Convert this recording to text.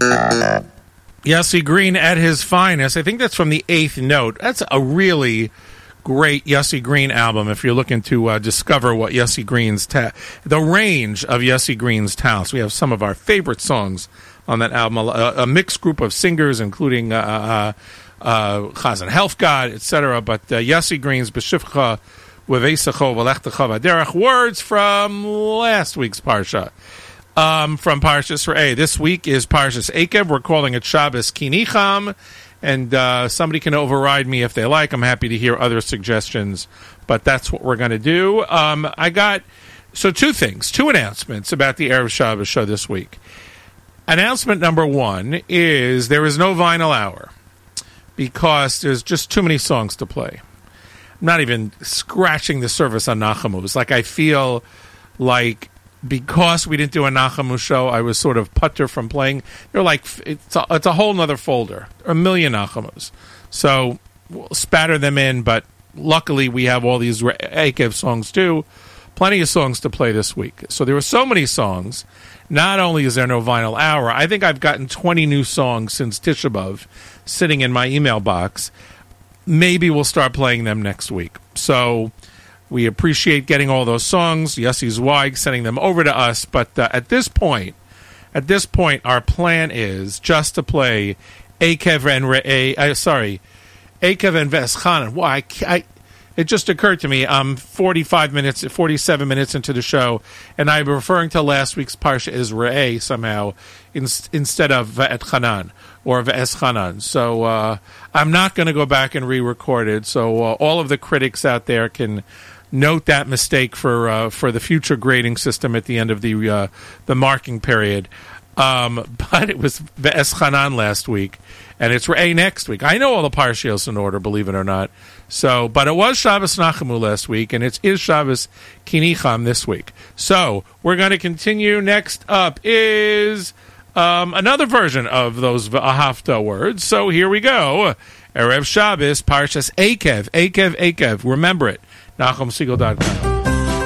Yossi Green at his finest. I think that's from the Eighth Note. That's a really great Yossi Green album if you're looking to discover what Yossi Green's the range of Yossi Green's talents. We have some of our favorite songs on that album, a mixed group of singers, including Chazan Helfgott, etc. But Yossi Green's B'Shivcha V'Veisecho V'Lechtecha V'Derech, words from last week's Parsha. From Parshas Re'eh. This week is Parshas Eikev. We're calling it Shabbos Kinicham, and somebody can override me if they like. I'm happy to hear other suggestions, but that's what we're going to do. I got two announcements about the Erev Shabbos show this week. Announcement number one is there is no vinyl hour because there's just too many songs to play. I'm not even scratching the surface on Nachamu. Like I feel like because we didn't do a Nachamu show, I was sort of putter from playing. They're like, it's a whole nother folder. A million Nachamus. So we'll spatter them in, but luckily we have all these Eikev songs too. Plenty of songs to play this week. So there were so many songs. Not only is there no vinyl hour, I think I've gotten 20 new songs since Tisha B'Av sitting in my email box. Maybe we'll start playing them next week. So we appreciate getting all those songs. Yossi Zweig sending them over to us. But at this point, our plan is just to play Eikev and Eikev and Veschanan. Why? It just occurred to me, I'm 47 minutes into the show, and I'm referring to last week's Parsha as Re'eh somehow instead of Ve'et Chanan or Ve'es Chanan. So I'm not going to go back and re-record it. So all of the critics out there can note that mistake for the future grading system at the end of the marking period. But it was Ve'es Chanan last week, and it's Re'eh next week. I know all the Parshios in order, believe it or not. So, but it was Shabbos Nachamu last week, and it is Shabbos Kinicham this week. So we're going to continue. Next up is another version of those V'ahavta words. So here we go. Erev Shabbos, Parshas Eikev. Remember it. NachumSegal.com.